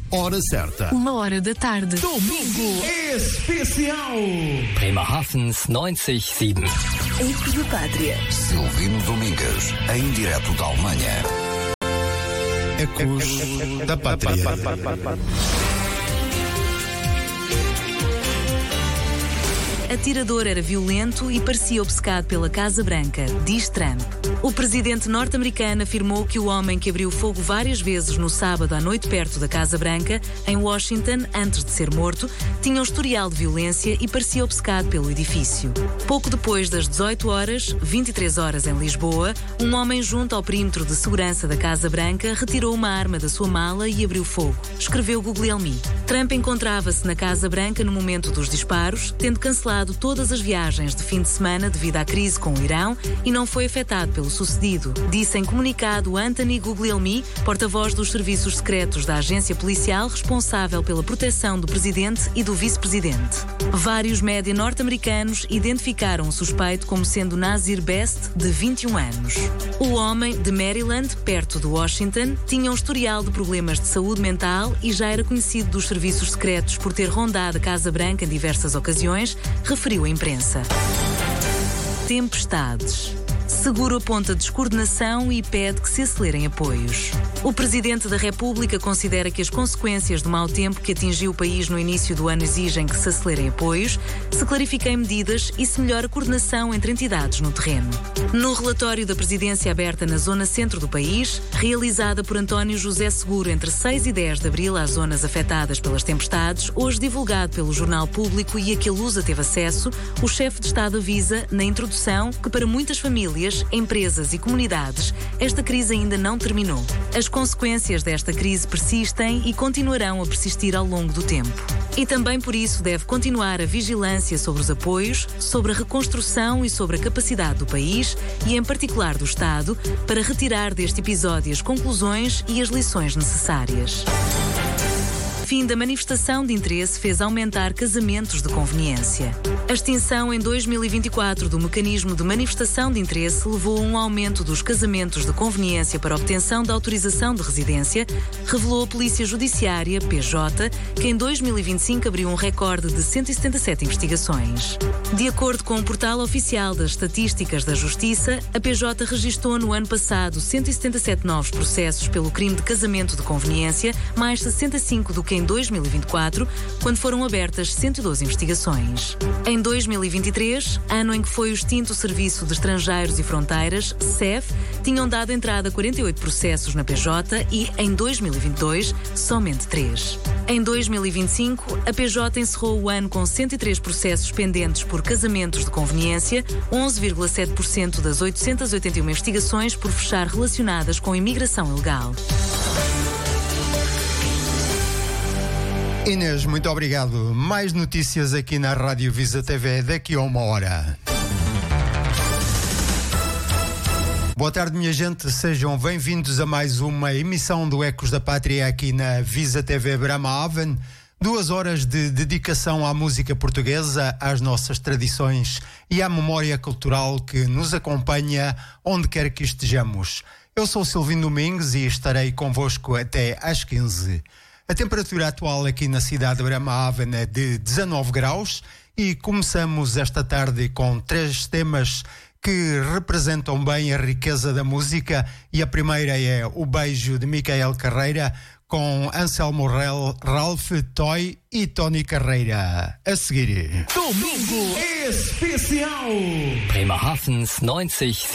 hora certa. 1h da tarde. Domingo especial. Bremerhavens 90.7. Ecos da Pátria. Silvino Domingues, em direto da Alemanha. Ecos da Pátria. Atirador era violento e parecia obcecado pela Casa Branca, diz Trump. O presidente norte-americano afirmou que o homem que abriu fogo várias vezes no sábado à noite perto da Casa Branca, em Washington, antes de ser morto, tinha um historial de violência e parecia obcecado pelo edifício. Pouco depois das 18 horas, 23 horas em Lisboa, um homem junto ao perímetro de segurança da Casa Branca retirou uma arma da sua mala e abriu fogo, escreveu Guglielmi. Trump encontrava-se na Casa Branca no momento dos disparos, tendo cancelado todas as viagens de fim de semana devido à crise com o Irão e não foi afetado pelo sucedido, disse em comunicado Anthony Guglielmi, porta-voz dos serviços secretos da agência policial responsável pela proteção do presidente e do vice-presidente. Vários média norte-americanos identificaram o suspeito como sendo Nazir Best, de 21 anos. O homem, de Maryland, perto de Washington, tinha um historial de problemas de saúde mental e já era conhecido dos serviços secretos por ter rondado a Casa Branca em diversas ocasiões, referiu a imprensa. Tempestades. Seguro aponta descoordenação e pede que se acelerem apoios. O Presidente da República considera que as consequências do mau tempo que atingiu o país no início do ano exigem que se acelerem apoios, se clarifiquem medidas e se melhore a coordenação entre entidades no terreno. No relatório da Presidência aberta na zona centro do país, realizada por António José Seguro entre 6 e 10 de abril às zonas afetadas pelas tempestades, hoje divulgado pelo Jornal Público e a que a Lusa teve acesso, o chefe de Estado avisa, na introdução, que para muitas famílias, empresas e comunidades, esta crise ainda não terminou. As consequências desta crise persistem e continuarão a persistir ao longo do tempo. E também por isso deve continuar a vigilância sobre os apoios, sobre a reconstrução e sobre a capacidade do país e, em particular, do Estado, para retirar deste episódio as conclusões e as lições necessárias. Fim da manifestação de interesse fez aumentar casamentos de conveniência. A extinção em 2024 do mecanismo de manifestação de interesse levou a um aumento dos casamentos de conveniência para obtenção da autorização de residência, revelou a Polícia Judiciária, PJ, que em 2025 abriu um recorde de 177 investigações. De acordo com o portal oficial das estatísticas da Justiça, a PJ registrou no ano passado 177 novos processos pelo crime de casamento de conveniência, mais 65 do que em 2024, quando foram abertas 112 investigações. Em 2023, ano em que foi extinto o Serviço de Estrangeiros e Fronteiras, SEF, tinham dado entrada a 48 processos na PJ e, em 2022, somente 3. Em 2025, a PJ encerrou o ano com 103 processos pendentes por casamentos de conveniência, 11,7% das 881 investigações por fechar relacionadas com imigração ilegal. Inês, muito obrigado. Mais notícias aqui na Rádio Visa TV daqui a 1 hora. Boa tarde, minha gente. Sejam bem-vindos a mais uma emissão do Ecos da Pátria aqui na Visa TV Bremerhaven. 2 horas de dedicação à música portuguesa, às nossas tradições e à memória cultural que nos acompanha onde quer que estejamos. Eu sou Silvino Domingues e estarei convosco até às 15. A temperatura atual aqui na cidade de Bremerhaven é de 19 graus e começamos esta tarde com 3 temas que representam bem a riqueza da música, e a primeira é O Beijo de Micael Carreira com Anselmo Ralph, Toy e Tony Carreira. A seguir, Domingo especial. Bremerhavens 90.7.